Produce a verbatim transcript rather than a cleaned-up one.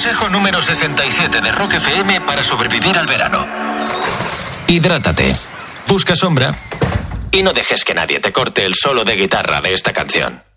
Consejo número sesenta y siete de Rock F M para sobrevivir al verano. Hidrátate, busca sombra y no dejes que nadie te corte el solo de guitarra de esta canción.